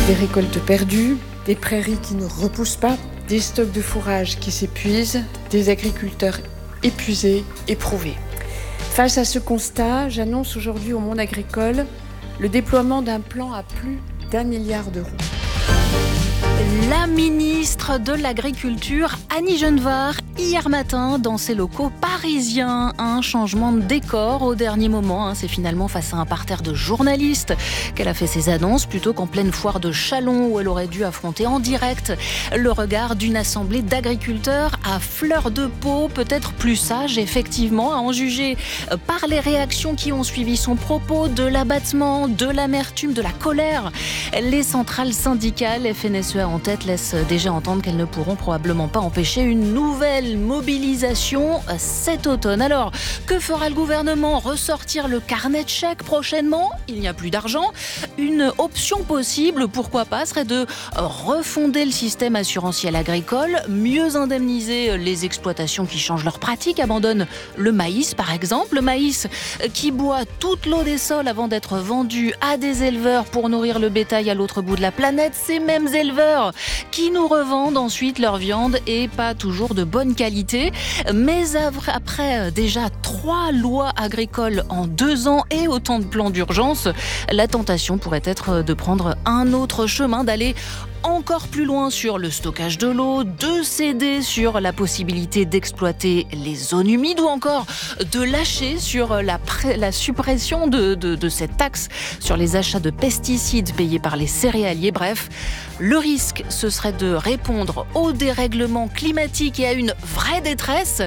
Des récoltes perdues, des prairies qui ne repoussent pas, des stocks de fourrage qui s'épuisent, des agriculteurs épuisés, éprouvés. Face à ce constat, j'annonce aujourd'hui au monde agricole le déploiement d'un plan à plus d'1 milliard d'euros. La ministre de l'Agriculture, Annie Genevard, hier matin, dans ses locaux parisiens, un changement de décor au dernier moment. C'est finalement face à un parterre de journalistes qu'elle a fait ses annonces, plutôt qu'en pleine foire de Châlons où elle aurait dû affronter en direct le regard d'une assemblée d'agriculteurs à fleur de peau, peut-être plus sage, effectivement, à en juger par les réactions qui ont suivi son propos, de l'abattement, de l'amertume, de la colère. Les centrales syndicales, FNSEA en tête, laissent déjà entendre qu'elles ne pourront probablement pas empêcher une nouvelle mobilisation cet automne. Alors, que fera le gouvernement ? Ressortir le carnet de chèques prochainement ? Il n'y a plus d'argent. Une option possible, pourquoi pas, serait de refonder le système assurantiel agricole, mieux indemniser les exploitations qui changent leurs pratiques, abandonnent le maïs par exemple. Le maïs qui boit toute l'eau des sols avant d'être vendu à des éleveurs pour nourrir le bétail à l'autre bout de la planète. Ces mêmes éleveurs qui nous revendent ensuite leur viande et pas toujours de bonne qualité. Mais après déjà 3 lois agricoles en 2 ans et autant de plans d'urgence, la tentation pourrait être de prendre un autre chemin, d'aller encore plus loin sur le stockage de l'eau, de céder sur la possibilité d'exploiter les zones humides ou encore de lâcher sur la suppression de cette taxe sur les achats de pesticides payés par les céréaliers. Bref, le risque, ce serait de répondre au dérèglement climatique et à une vraie détresse